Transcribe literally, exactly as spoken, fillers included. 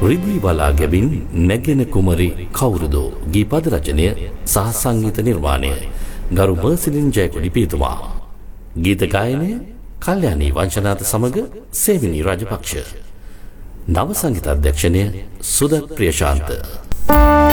රිද්වි බලා ගැබින් නැගෙන කුමරි කවුරුද ගීපද රචනය සහ සංගීත නිර්මාණය ගරු මර්සිලින් ජයකොඩි පියතුමා. ගීත ගායනය කල්යාණී වංශනාත සමග සේවිනී රාජපක්ෂ. නව සංගීත අධ්‍යක්ෂණය සුදත් ප්‍රියශාන්ත.